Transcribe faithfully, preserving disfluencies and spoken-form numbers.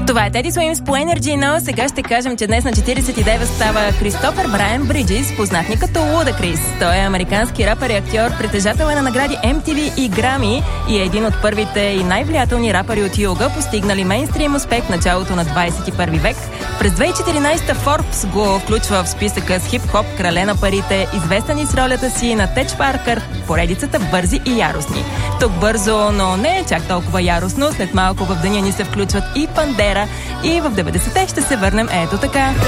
Това е Teddy Swims по Energy, но сега ще кажем, че днес на четиридесет и девет става Кристофър Брайан Бриджис, познат ни като Лудакрис. Той е американски рапър и актьор, притежател е на награди Ем Ти Ви и Грами и е един от първите и най-влиятелни рапъри от юга, постигнали мейнстрим успех в началото на двадесет и първи век. През две хиляди и четиринадесета Forbes го включва в списъка с хип-хоп крале на парите, известен и с ролята си на Теч Паркър в поредицата Бързи и яростни. Тук бързо, но не е чак толкова яростно. След малко в деня ни се включват и Пандера, и в деветдесетте ще се върнем ето така.